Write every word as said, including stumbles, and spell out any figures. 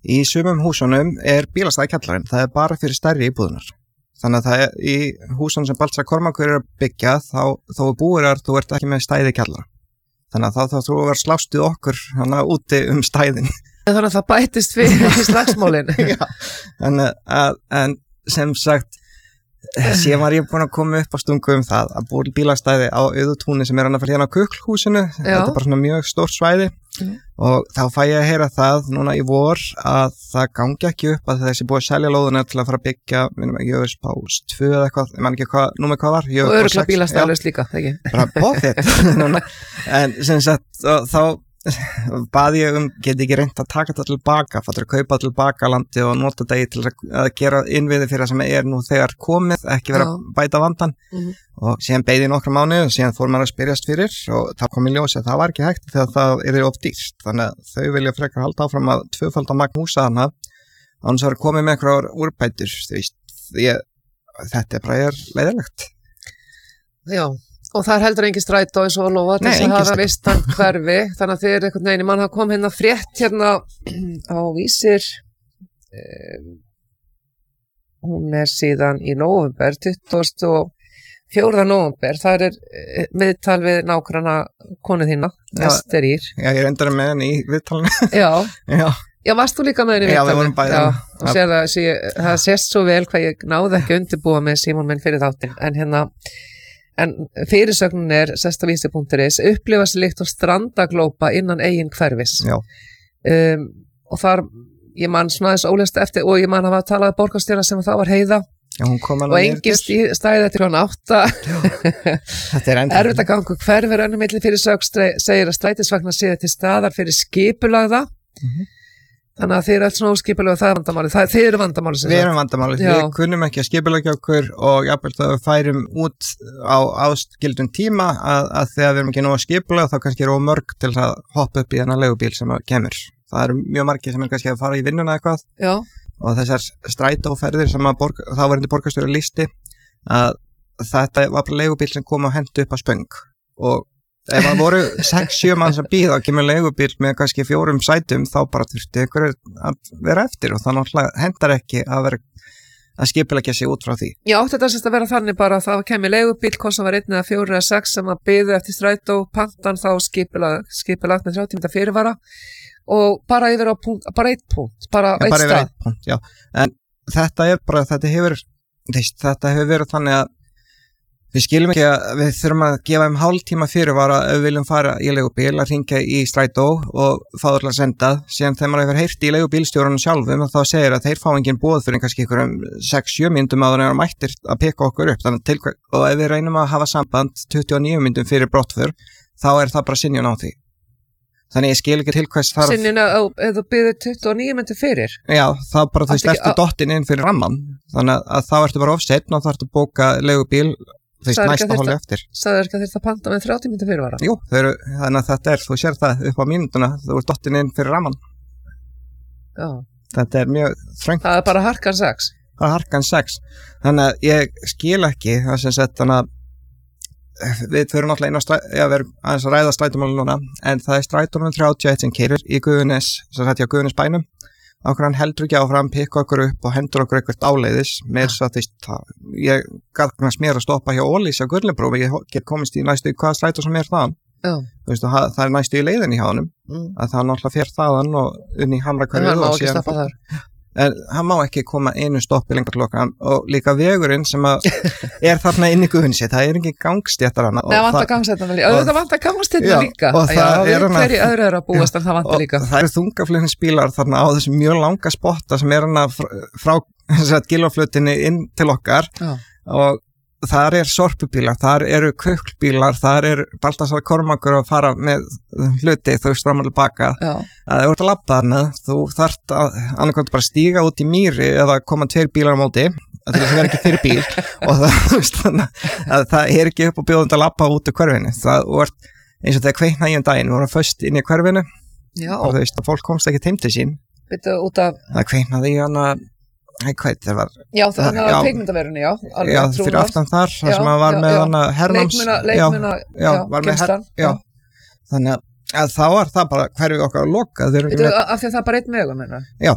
í sumum húsunum er bílastæði kjallarinn, það er bara fyrir stærri íbúðunar. Þannig að það er í húsunum sem Baltasar Kormákur er að byggja, þá, þá er búir að þú ert ekki með stæði kjallara. Þannig að þá þá þú var slástuð okkur hana úti um stæðin. Þannig að það bætist fyrir í slagsmálin. Já, en, að, en sem sagt, síðan var ég búin að koma upp á stungu um það að búið bílastæði á Auðutúni sem er annað fyrir hérna á Kuklhúsinu, þetta er bara svona mjög stórt svæði mm. og þá fæ ég að heyra það núna í vor að það gangi ekki upp að þessi búið að selja lóðuna til að fara að byggja minnum að Jökulsbás tvö eða eitthvað, ég man ekki hvað, númer hvað var og öruglega bílastæðlaust líka, ekki? Bara bóðið en sem sagt þá baði ég um, geti ekki reynt að taka þetta tilbaka, fattur að kaupa tilbaka landi og nota degi til að gera innviði fyrir það sem er nú þegar komið, ekki vera að bæta vandan mm-hmm. og síðan beði nokkra mánuð og síðan fór maður að spyrjast fyrir og það kom í ljós að það var ekki hægt þegar það er of dýrt, þannig að þau vilja frekar halda áfram að tvöfalda magn húsa hana án þess að komið með einhverjar úrbætur, þú veist, ég, þetta er bara leiðilegt. Já. Og það er heldur engin strætó eins og lofa til þess að hafa vistan hverfi, þannig að þið er einhvern veginn, mann hafa kom hérna frétt hérna á Vísir, um, hún er síðan í nóvember, tuttugasta og fjórða nóvember, það er viðtal við nágranna konu þína, Ester Ýr. Já, ég er endara með henni í viðtalinu. Já, já. Já, varst þú líka með henni í viðtalinu? Já, við vorum bæði. Já, og sér það, sé, það sést svo vel hvað ég náði ekki undirbúa með Símon minn fyrir þáttin, en hérna, En fyrirsögnin er, sestavísi punktur is, upplifa sig líkt og strandaglópa innan eigin hverfis. Já. Um, og þar, ég man svona þess ólest eftir, og ég man að hafa talað borgarstjóra sem það var Heiða. Já, hún kom og engin stæði eftir klukkan átta. Þetta er endur. Erfitt að ganga hverfur önnum milli fyrirsögn segir að strætisvagnar séu til staðar fyrir skipulagða. Mm-hmm. Þannig að þið eru alls svona óskipulega og það er vandamáli. Það, þið eru vandamáli sem Við erum vandamáli. Við kunnum ekki að skipulega okkur og jafnvel þá við færum út á áskildum tíma að, að þegar við erum ekki nú að skipulega þá kannski eru ómörg til að hoppa upp í þennan leigubíl sem kemur. Það eru mjög margir sem er kannski að fara í vinnuna eitthvað. Já. Og þessar strætóferðir sem að borg, þá var þetta borgarstjóri listi að þetta var bara leigubíl sem kom að henda upp að spöng og ef það voru sex sjö manns að bíða og kemur leigubíl með kannski fjórum sætum þá bara þurfti einhverju að vera eftir og það náttúrulega hendar ekki að vera að skipuleggja sig út frá því. Já, þetta sést að vera þannig bara að það kemur leigubíl, hvort sem var einn eða fjóri eða sex sem að biðu eftir strætó, pantan þá skipulagt skipulag með þrjá tíma fyrirvara og bara yfir á punkt, bara eitt punkt, bara ja, eitt bara stað. Eitt punkt, já. En þetta er bara, þetta hefur, þetta hefur verið þannig að við skilum ekki að við þurfum að gefa um hálftíma fyrirvara ef við viljum fara í leigubíl að hringja í strætó og fá það til að senda síðan þegar maður hefur heyrt í leigubílstjórunum sjálfum og þá segir að þeir fá engin boð fyrir kannski ykkur um sex sjö mínútum að það er mættir að peka okkur upp þannig til, og ef við reynum að hafa samband tuttugu og níu mínútum fyrir brottför þá er það bara synjun á því þannig ég skil ekki til hvers þarf Synjun að ef þú byður tuttugu og níu mínútur fyrir? Já, þá bara þú slepptu dottin inn fyrir ramman þannig að þá ertu bara of seinn og þá ertu að bóka leigubíl þeir næsta hóli eftir. Sagður ekki að þetta panta með þrjátíu mínútur fyrirvara? Jú, þeir, þannig að þetta er, þú sér það upp á mínútuna, þú ert dottin inn fyrir ramman. Já. Þetta er mjög þröngt. Það er bara harkan sex. Það er harkan sex. Þannig að ég skil ekki, það sem sett, þannig að við fyrir náttúrulega inn á stræ, já, við erum aðeins að ræða strætómálum núna, en það er strætómálum þrjátíu og eitt sem keyrir í Guðunes, sem sett ég á Guðunes bænum. Okkur hann heldur ekki áfram, pikka okkur upp og hendur okkur eitthvað áleiðis með þess að það, ég gaf kannski mér að stoppa hjá Ólís á Gullibrófi, ég get komist í næstu í hvaða strætó sem er þaðan. Já. Þú veist, það, það er næstu í leiðinni hjá honum, mm. að það náttúrulega fer þaðan og unni í Hamrakverfið og síðan fór. En hann má ekki koma einu stoppi lengur til okkar og líka vegurinn sem að er þarna inn í Guðunsi, það er ekki gangstéttar hana. Það vantar gangstéttar líka, og það vantar gangstéttar líka. Og það er hana, hverju öðru er að búast en það vantar líka. Það eru þungaflutningsbílar þarna á þessum mjög langa spotta sem er hana frá, frá giloflutinni inn til okkar Já. Og þar er sorpubílar, þar eru kuklbílar, þar er Baltasar Kormákur að fara með hluti þú veist fram og tilbaka að það er úr að labba þarna, þú þarft að annarkvæmt bara stíga út í mýri eða koma tveir bílar á móti að það er ekki fyrir bíl og það, veist, að það er ekki upp á bjóðund að labba út í hverfinu það var eins og þegar kveikna í um daginn, við vorum föst inn í hverfinu Já. Og þú veist að fólk komst ekki heim til sín Byttu út af það kveiknaði í hana Nei, hvað það var? Já, það var kvikmyndaverunni, já. Alveg, já, fyrir aftan þar, það sem að var já, með já. Hana Hernáms. Leikmuna, leikmuna, já, já, var með her, já. Þannig að þá var það bara hverju okkar að loka. Af því að það er bara einn vegu, meina? Já.